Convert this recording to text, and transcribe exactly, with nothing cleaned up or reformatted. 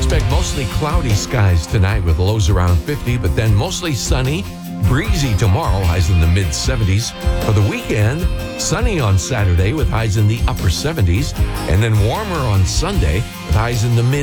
expect mostly cloudy skies tonight with lows around fifty, but then mostly sunny, breezy tomorrow, highs in the mid seventies. For the weekend, sunny on Saturday with highs in the upper seventies, and then warmer on Sunday with highs in the mid